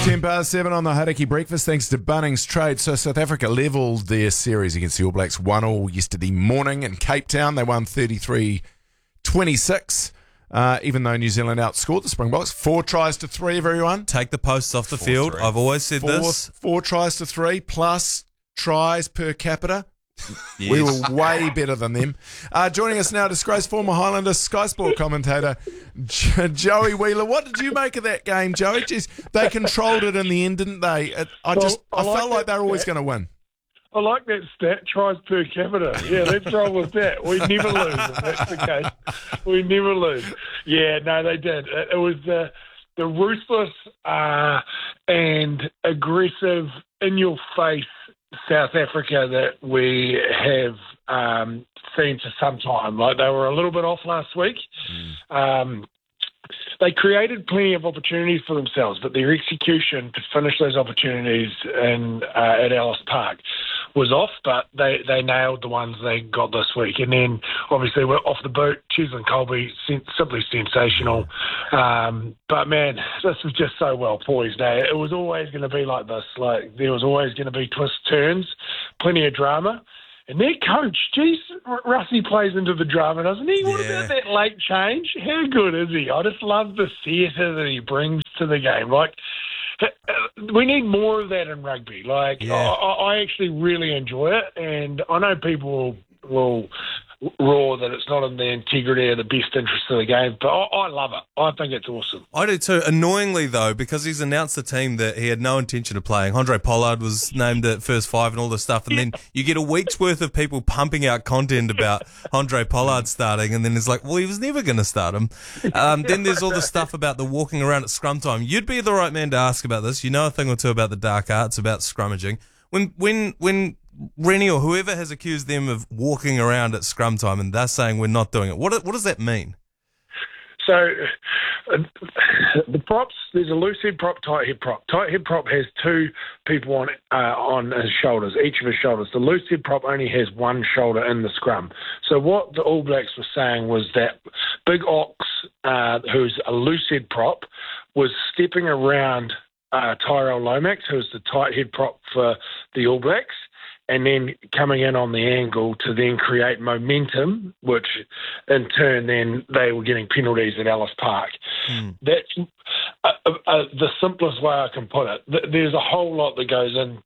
10:07 on the Hauraki Breakfast, thanks to Bunnings Trade. So South Africa levelled their series against the All Blacks 1-1 yesterday morning in Cape Town. They won 33-26, even though New Zealand outscored the Springboks. 4 tries to 3 of everyone. Take the posts off the field. I've always said this. 4 tries to 3 plus tries per capita. Yes. We were way better than them. Joining us now, disgraced former Highlander Sky Sport commentator Joey Wheeler. What did you make of that game, Joey? Jeez, they controlled it in the end, didn't they? I felt like they were always going to win. I like that stat, tries per capita. Yeah, let's roll with that. We never lose, if that's the case. We never lose. Yeah, no, they did. It was the ruthless and aggressive, in-your-face South Africa that we have seen for some time. Like, they were a little bit off last week. They created plenty of opportunities for themselves, but their execution to finish those opportunities at Ellis Park was off, but they nailed the ones they got this week. And then, obviously, we're off the boot. Cheslin Colby, simply sensational. But, man, this was just so well poised. It was always going to be like this. Like, there was always going to be twists, turns, plenty of drama. And their coach, geez, Russie plays into the drama, doesn't he? What about that late change? How good is he? I just love the theatre that he brings to the game. Like, we need more of that in rugby. Like, I actually really enjoy it, and I know people will raw that it's not in the integrity or the best interest of the game, but I love it. I think it's awesome. I do too. Annoyingly, though, because he's announced the team that he had no intention of playing. Andre Pollard was named at first 5 and all this stuff, and then you get a week's worth of people pumping out content about Andre Pollard starting, and then it's like, well, he was never going to start him. Then there's all the stuff about the walking around at scrum time. You'd be the right man to ask about this. You know a thing or two about the dark arts, about scrummaging. When Rennie or whoever has accused them of walking around at scrum time and they're saying we're not doing it, what does that mean? So the props, there's a loose head prop, tight head prop. Tight head prop has 2 people on his shoulders, each of his shoulders. The loose head prop only has 1 shoulder in the scrum. So what the All Blacks were saying was that Big Ox, who's a loose head prop, was stepping around Tyrell Lomax, who's the tight head prop for the All Blacks, and then coming in on the angle to then create momentum, which in turn then they were getting penalties at Ellis Park. That's the simplest way I can put it. There's a whole lot that goes in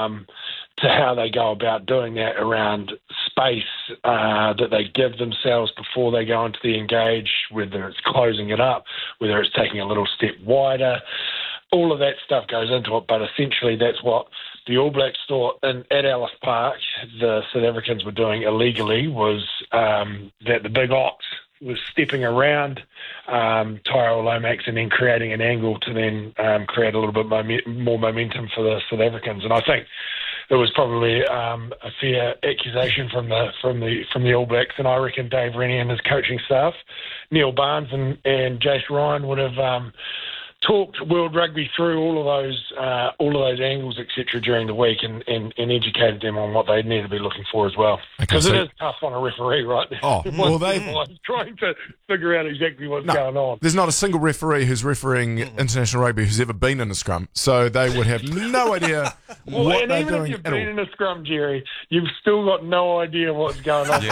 to how they go about doing that around space that they give themselves before they go into the engage, whether it's closing it up, whether it's taking a little step wider. All of that stuff goes into it, but essentially that's what the All Blacks thought at Ellis Park the South Africans were doing illegally, was that the Big Ox was stepping around Tyrell Lomax and then creating an angle to then create a little bit more momentum for the South Africans. And I think it was probably a fair accusation from the All Blacks, and I reckon Dave Rennie and his coaching staff, Neil Barnes and Jace Ryan, would have talked World Rugby through all of those angles, etc., during the week, and educated them on what they need to be looking for as well. Because it is tough on a referee, right? Oh, well, trying to figure out exactly what's going on. There's not a single referee who's refereeing international rugby who's ever been in a scrum, so they would have no idea what they're doing. Even if you've been in a scrum, Jerry, you've still got no idea what's going on.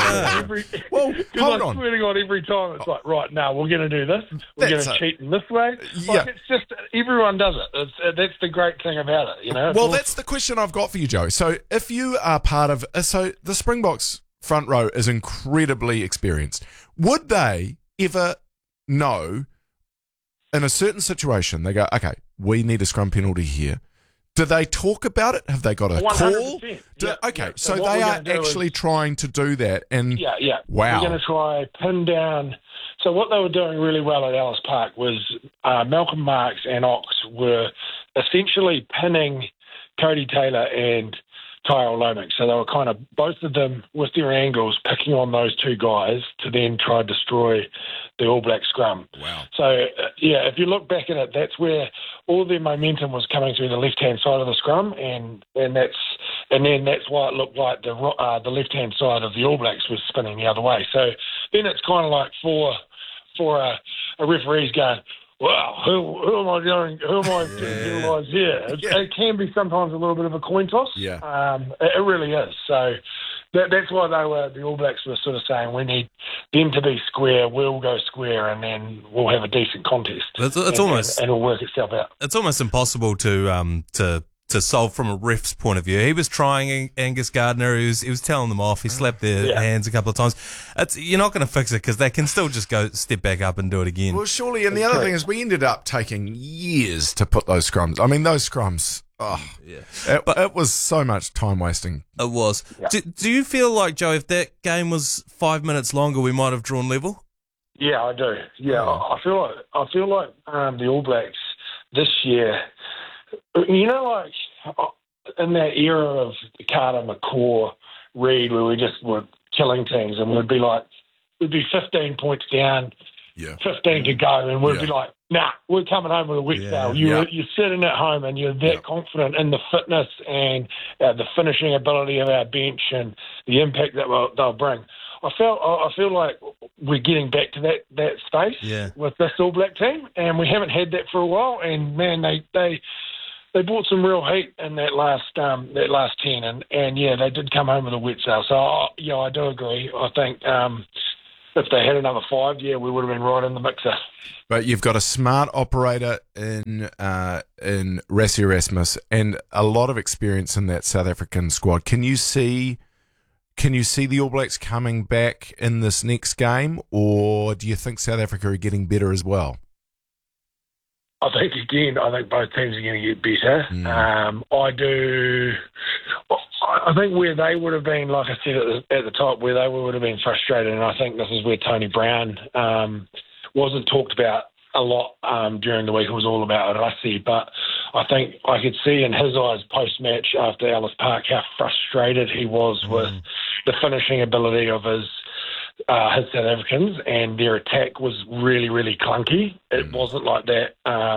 Hold on. I'm sweating on every time. It's like, right, now we're going to do this. We're going to cheat in this way. It's just everyone does it. That's the great thing about it, you know. Well, that's the question I've got for you, Joe. So, if you are part of, so the Springboks front row is incredibly experienced. Would they ever know in a certain situation? They go, okay, we need a scrum penalty here. Do they talk about it? Have they got a 100%. call? So they are actually trying to do that. And wow, we're going to try pin down. So what they were doing really well at Ellis Park was Malcolm Marx and Ox were essentially pinning Cody Taylor and Tyrell Lomax. So they were kind of, both of them with their angles, picking on those 2 guys to then try to destroy the All Black scrum. Wow. So, if you look back at it, that's where all their momentum was coming through the left-hand side of the scrum, and then that's why it looked like the left-hand side of the All Blacks was spinning the other way. So then it's kind of like for a referee's going, wow, who am I going? Who am I to utilise here? It can be sometimes a little bit of a coin toss. Yeah. It really is. So that's why the All Blacks were sort of saying we need them to be square. We'll go square, and then we'll have a decent contest. It's and it'll work itself out. It's almost impossible to solve from a ref's point of view. He was trying Angus Gardner. He was telling them off. He slapped their hands a couple of times. You're not going to fix it because they can still just go step back up and do it again. Well, surely, and the other thing is we ended up taking years to put those scrums. I mean, those scrums, it was so much time wasting. It was. Yeah. Do you feel like, Joe, if that game was 5 minutes longer, we might have drawn level? Yeah, I do. Yeah, I feel like the All Blacks this year, you know, like in that era of Carter, McCaw, Reid, where we just were killing teams, and we'd be 15 points down, 15 to go, and we'd be like, nah, we're coming home with a wet sail. You're sitting at home and you're that confident in the fitness and the finishing ability of our bench and the impact that they'll bring. I feel like we're getting back to that space with this All Black team, and we haven't had that for a while. And man, they brought some real heat in that last 10, and they did come home with a wet sail. So I do agree. I think if they had another 5, we would have been right in the mixer. But you've got a smart operator in Rassie Erasmus and a lot of experience in that South African squad. Can you see the All Blacks coming back in this next game, or do you think South Africa are getting better as well? I think both teams are going to get better. I do. I think where they would have been, like I said at the top, where they would have been frustrated, and I think this is where Tony Brown wasn't talked about a lot during the week. It was all about Rassie, but I think I could see in his eyes post-match after Ellis Park how frustrated he was with the finishing ability of his South Africans, and their attack was really, really clunky. It wasn't like that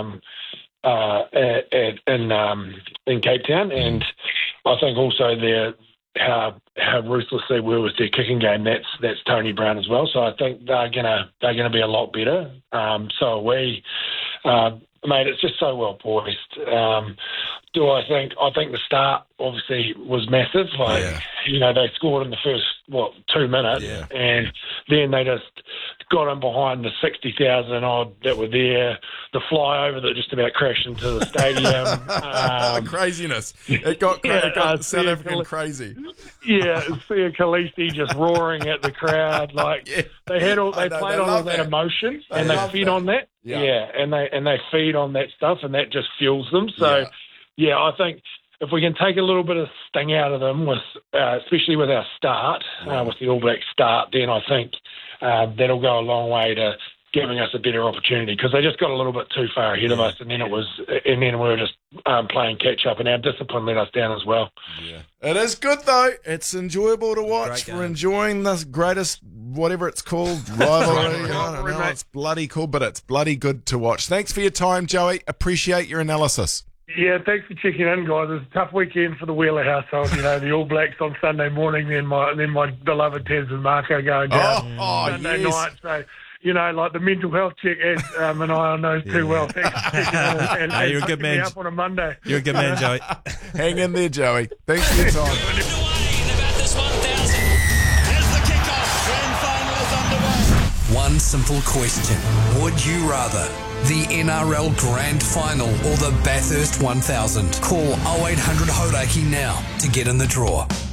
in Cape Town, and I think also how ruthless they were with their kicking game. That's Tony Brown as well. So I think they're gonna be a lot better. So are we, mate. It's just so well poised. I think the start obviously was massive. They scored in the first 2 minutes, and then they just got in behind the 60,000 odd that were there. The flyover that just about crashed into the stadium. Craziness! It got South African crazy. Yeah, Sia Khaleesi just roaring at the crowd. They played on that emotion, and they feed on that. Yeah, and they feed on that stuff, and that just fuels them. So. Yeah, I think if we can take a little bit of sting out of them, especially with our start, with the All Black start, then I think that'll go a long way to giving us a better opportunity, because they just got a little bit too far ahead of us, and then we were just playing catch up, and our discipline let us down as well. Yeah, it is good though. It's enjoyable to watch. We're enjoying this greatest, whatever it's called, rivalry. I don't know. It's bloody cool, but it's bloody good to watch. Thanks for your time, Joey. Appreciate your analysis. Yeah, thanks for checking in, guys. It's a tough weekend for the Wheeler household. The All Blacks on Sunday morning, then my beloved Tez and Marco going down Sunday night. So, like the mental health check, as and I know too well. Thanks for checking in. And you're a good man. Me up on a Monday. You're a good man, Joey. Hang in there, Joey. Thanks for your time. One simple question. Would you rather the NRL Grand Final or the Bathurst 1000? Call 0800 Hodaki now to get in the draw.